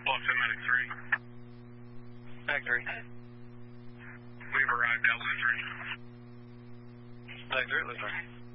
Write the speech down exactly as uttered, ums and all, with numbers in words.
Bluffton Medic three. Medic three. We've arrived at Lutheran. Medic three, Lutheran.